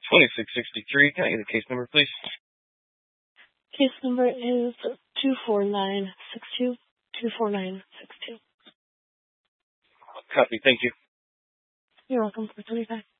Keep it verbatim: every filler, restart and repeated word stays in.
twenty-six sixty-three. Can I get a case number, please? Case number is two four nine six two, two four nine six two. Copy. Thank you. You're welcome for twenty-five.